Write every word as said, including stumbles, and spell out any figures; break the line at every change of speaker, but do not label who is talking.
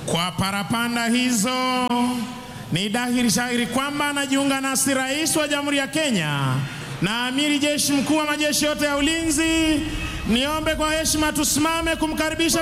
Kwa parapanda hizo ni dhahiri shahiri kwamba anajiunga nasi Rais wa Jamhuri ya Kenya na Amiri Jeshi Mkuu wa majeshi yote ya ulinzi. Niombe kwa heshima tusimame kumkaribisha